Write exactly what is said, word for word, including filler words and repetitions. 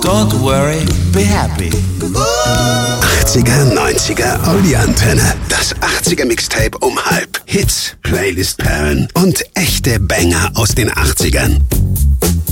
Don't worry, be happy. achtziger, neunziger, Audi-Antenne. Das achtziger Mixtape um halb. Hits, Playlist-Perlen und echte Banger aus den achtzigern.